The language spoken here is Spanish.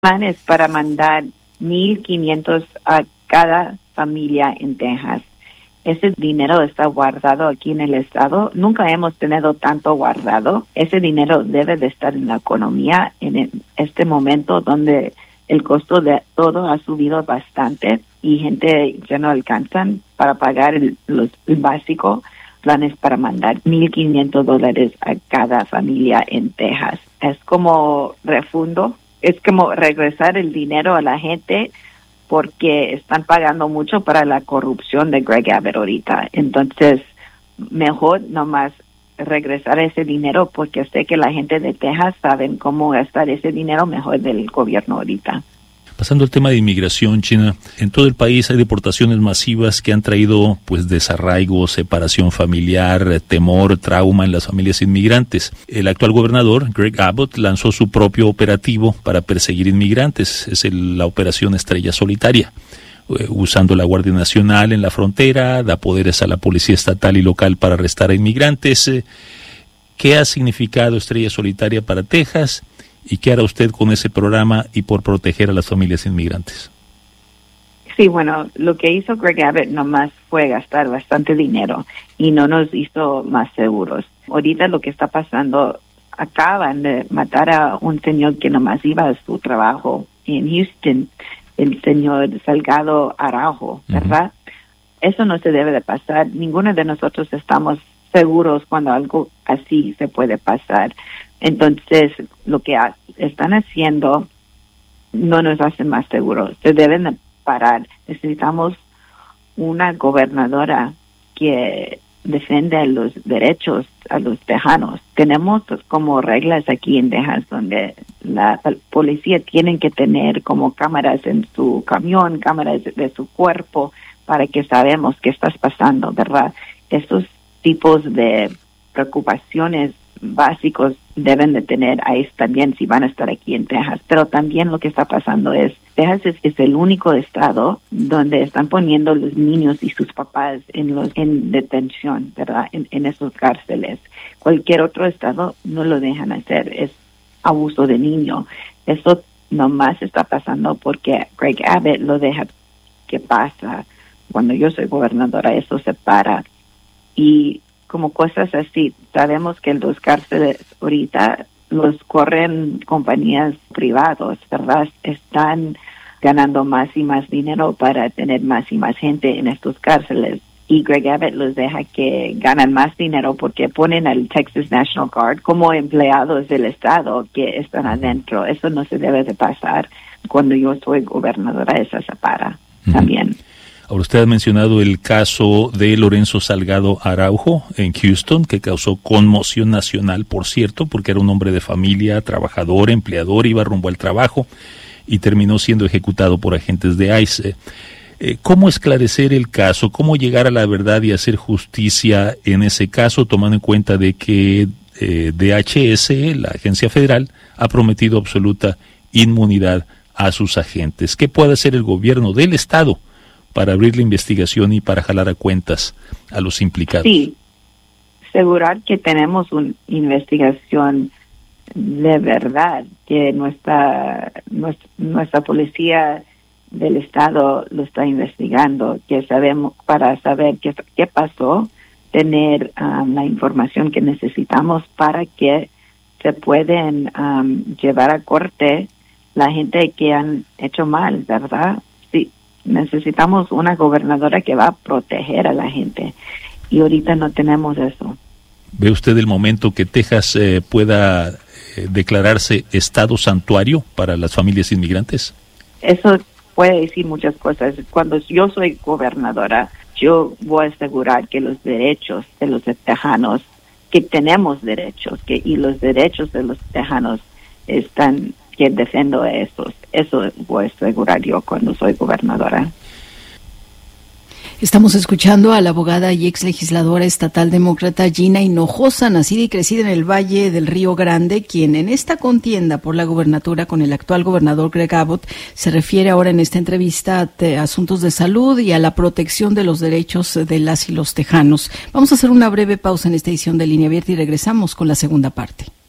Planes para mandar 1,500 a cada familia en Texas. Ese dinero está guardado aquí en el estado. Nunca hemos tenido tanto guardado. Ese dinero debe de estar en la economía en este momento donde el costo de todo ha subido bastante y gente ya no alcanzan para pagar el básico. Planes para mandar $1,500 a cada familia en Texas. Es como refundo, es como regresar el dinero a la gente porque están pagando mucho para la corrupción de Greg Abbott ahorita. Entonces, mejor nomás regresar ese dinero porque sé que la gente de Texas saben cómo gastar ese dinero mejor del gobierno ahorita. Pasando al tema de inmigración, China, en todo el país hay deportaciones masivas que han traído pues desarraigo, separación familiar, temor, trauma en las familias inmigrantes. El actual gobernador, Greg Abbott, lanzó su propio operativo para perseguir inmigrantes. Es la Operación Estrella Solitaria. Usando la Guardia Nacional en la frontera, da poderes a la policía estatal y local para arrestar a inmigrantes. ¿Qué ha significado Estrella Solitaria para Texas? ¿Y qué hará usted con ese programa y por proteger a las familias inmigrantes? Sí, bueno, lo que hizo Greg Abbott nomás fue gastar bastante dinero y no nos hizo más seguros. Ahorita lo que está pasando, acaban de matar a un señor que nomás iba a su trabajo en Houston, el señor Salgado Araujo, ¿verdad? Eso no se debe de pasar. Ninguno de nosotros estamos seguros cuando algo así se puede pasar. Entonces, lo que están haciendo no nos hace más seguros. Se deben de parar. Necesitamos una gobernadora que defiende los derechos a los tejanos. Tenemos como reglas aquí en Texas donde la policía tiene que tener como cámaras en su camión, cámaras de su cuerpo para que sabemos qué está pasando, ¿verdad? Estos tipos de preocupaciones básicos deben de tener ahí también si van a estar aquí en Texas. Pero también lo que está pasando es, Texas es el único estado donde están poniendo los niños y sus papás en detención, ¿verdad? En esos cárceles. Cualquier otro estado no lo dejan hacer. Es abuso de niño. Eso nomás está pasando porque Greg Abbott lo deja que pasa. Cuando yo soy gobernadora, eso se para. Y como cosas así, sabemos que los cárceles ahorita los corren compañías privadas, ¿verdad? Están ganando más y más dinero para tener más y más gente en estos cárceles. Y Greg Abbott los deja que ganan más dinero porque ponen al Texas National Guard como empleados del estado que están adentro. Eso no se debe de pasar. Cuando yo soy gobernadora, eso se para también. Ahora, usted ha mencionado el caso de Lorenzo Salgado Araujo en Houston, que causó conmoción nacional, por cierto, porque era un hombre de familia, trabajador, empleador, iba rumbo al trabajo y terminó siendo ejecutado por agentes de ICE. ¿Cómo esclarecer el caso? ¿Cómo llegar a la verdad y hacer justicia en ese caso, tomando en cuenta de que DHS, la agencia federal, ha prometido absoluta inmunidad a sus agentes? ¿Qué puede hacer el gobierno del estado para abrir la investigación y para jalar a cuentas a los implicados? Sí, asegurar que tenemos una investigación de verdad, que nuestra policía del estado lo está investigando, que sabemos para saber qué pasó, tener la información que necesitamos para que se pueden llevar a corte la gente que han hecho mal, ¿verdad? Sí. Necesitamos una gobernadora que va a proteger a la gente y ahorita no tenemos eso. ¿Ve usted el momento que Texas pueda declararse estado santuario para las familias inmigrantes? Eso puede decir muchas cosas. Cuando yo soy gobernadora, yo voy a asegurar que los derechos de los tejanos, que tenemos derechos, y los derechos de los tejanos están, que defiendo esos. Eso voy a asegurar yo cuando soy gobernadora. Estamos escuchando a la abogada y ex legisladora estatal demócrata Gina Hinojosa, nacida y crecida en el Valle del Río Grande, quien en esta contienda por la gobernatura con el actual gobernador Greg Abbott se refiere ahora en esta entrevista a asuntos de salud y a la protección de los derechos de las y los tejanos. Vamos a hacer una breve pausa en esta edición de Línea Abierta y regresamos con la segunda parte.